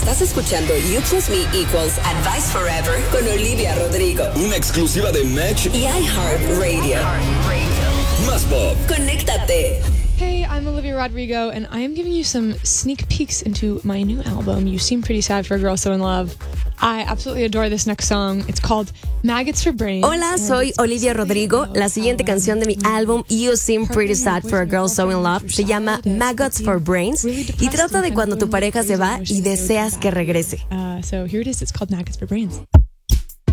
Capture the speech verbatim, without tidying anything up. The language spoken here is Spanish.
Estás escuchando You Plus Me Equals Advice Forever con Olivia Rodrigo. Una exclusiva de Match y iHeartRadio. Más pop. Conéctate. Hey, I'm Olivia Rodrigo, and I am giving you some sneak peeks into my new album, You Seem Pretty Sad for a Girl So in Love. I absolutely adore this next song. It's called Maggots for Brains. Hola, soy Olivia Rodrigo. La siguiente canción de mi álbum You Seem Pretty Sad for a Girl So in Love se llama Maggots for Brains y trata de cuando tu pareja se va y deseas que regrese. Uh, so here it is. It's called Maggots for Brains.